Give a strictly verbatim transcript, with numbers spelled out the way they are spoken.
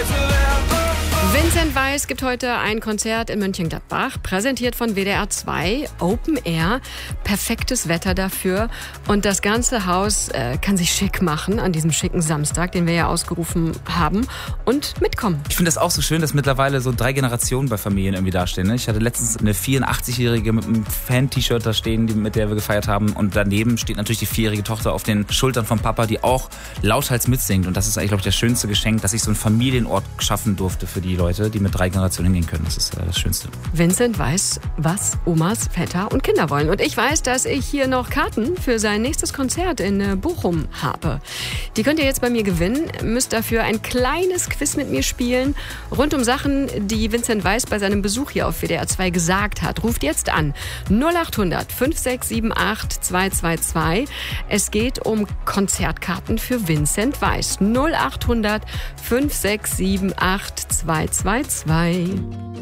Vincent Weiss gibt heute ein Konzert in Mönchengladbach, präsentiert von W D R zwei, Open Air, perfektes Wetter dafür und das ganze Haus äh, kann sich schick machen an diesem schicken Samstag, den wir ja ausgerufen haben und mitkommen. Ich finde das auch so schön, dass mittlerweile so drei Generationen bei Familien irgendwie dastehen. Ne? Ich hatte letztens eine vierundachtzigjährige mit einem Fan-T-Shirt da stehen, die, mit der wir gefeiert haben und daneben steht natürlich die vierjährige Tochter auf den Schultern vom Papa, die auch lauthals mitsingt und das ist eigentlich, glaube ich, das schönste Geschenk, dass ich so einen Familienort schaffen durfte für die Leute, die mit drei Generationen hingehen können. Das ist äh, das Schönste. Vincent weiß, was Omas, Väter und Kinder wollen. Und ich weiß, dass ich hier noch Karten für sein nächstes Konzert in äh, Bochum habe. Die könnt ihr jetzt bei mir gewinnen. Müsst dafür ein kleines Quiz mit mir spielen. Rund um Sachen, die Vincent Weiss bei seinem Besuch hier auf W D R zwei gesagt hat. Ruft jetzt an. null acht hundert fünf sechs sieben acht zwei zwei zwei. Es geht um Konzertkarten für Vincent Weiss. null acht hundert fünf sechs sieben acht zwei zwei zwei.